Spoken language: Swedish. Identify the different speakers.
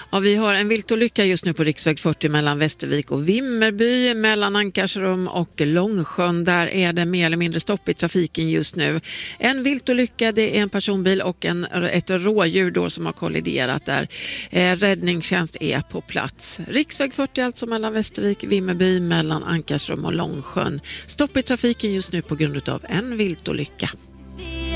Speaker 1: Ja, vi har en viltolycka just nu på riksväg 40 mellan Västervik och Vimmerby, mellan Ankarsrum och Långsjön. Där är det mer eller mindre stopp i trafiken just nu. En viltolycka, det är en personbil och ett rådjur då som har kolliderat där. Räddningstjänst är på plats. Riksväg 40 alltså mellan Västervik och Vimmerby, mellan Ankarsrum och Långsjön. Stopp i trafiken just nu på grund av en viltolycka.